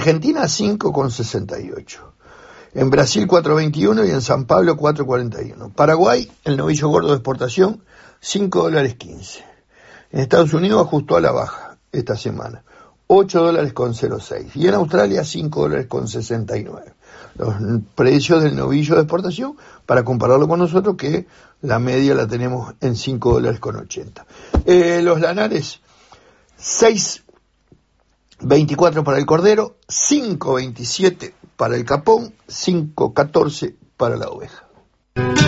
Argentina 5,68. En Brasil 4.21 y en San Pablo 4.41. Paraguay, el novillo gordo de exportación, $5.15. En Estados Unidos ajustó a la baja esta semana, $8.06. Y en Australia $5.69. Los precios del novillo de exportación, para compararlo con nosotros, que la media la tenemos en $5.80. Los lanares, 6.24 para el cordero, 5.27 para el capón, 5.14 para la oveja.